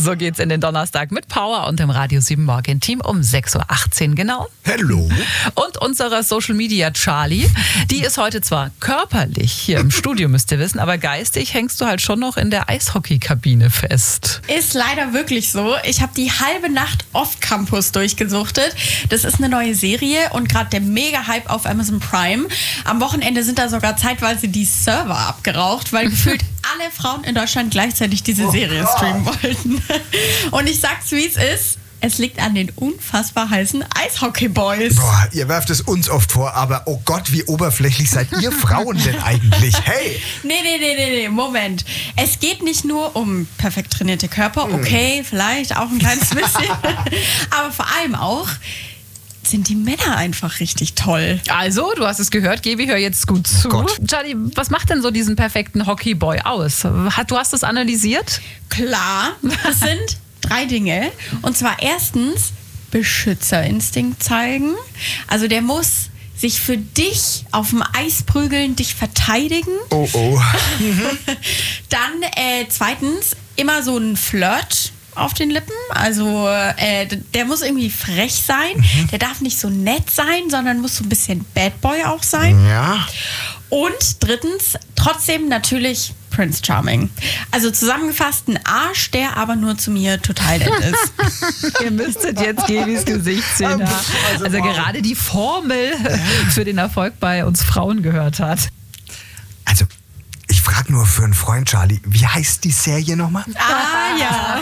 So geht's in den Donnerstag mit Power und dem Radio 7 Morgen-Team um 6.18 Uhr genau. Hallo. Und unserer Social Media Charlie, die ist heute zwar körperlich hier im Studio, müsst ihr wissen, aber geistig hängst du halt schon noch in der Eishockeykabine fest. Ist leider wirklich so. Ich habe die halbe Nacht Off-Campus durchgesuchtet. Das ist eine neue Serie und gerade der Mega-Hype auf Amazon Prime. Am Wochenende sind da sogar zeitweise die Server abgeraucht, weil gefühlt alle Frauen in Deutschland gleichzeitig diese Serie streamen wollten. Und ich sag's, wie es ist. Es liegt an den unfassbar heißen Eishockey-Boys. Boah, ihr werft es uns oft vor, aber oh Gott, wie oberflächlich seid ihr Frauen denn eigentlich? Hey! Nee, Moment. Es geht nicht nur um perfekt trainierte Körper, okay, vielleicht auch ein kleines bisschen, aber vor allem auch sind die Männer einfach richtig toll. Also, du hast es gehört, Gebi, hör jetzt gut zu. Gott. Charlie, was macht denn so diesen perfekten Hockeyboy aus? Du hast es analysiert? Klar, das sind 3 Dinge. Und zwar erstens Beschützerinstinkt zeigen. Also der muss sich für dich auf dem Eis prügeln, dich verteidigen. Oh. Dann zweitens immer so ein Flirt auf den Lippen. Also der muss irgendwie frech sein. Der darf nicht so nett sein, sondern muss so ein bisschen Bad Boy auch sein. Ja. Und drittens trotzdem natürlich Prince Charming. Also zusammengefasst ein Arsch, der aber nur zu mir total nett ist. Ihr müsstet jetzt Gebis Gesicht sehen. Also gerade die Formel für den Erfolg bei uns Frauen gehört hat. Also, ich frage nur für einen Freund, Charlie, wie heißt die Serie nochmal? Ja.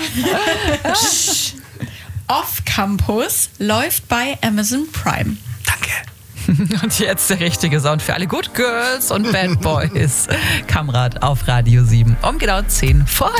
Off-Campus läuft bei Amazon Prime. Danke. Und jetzt der richtige Sound für alle Good Girls und Bad Boys. Kamrat auf Radio 7 um genau 10 vor 1.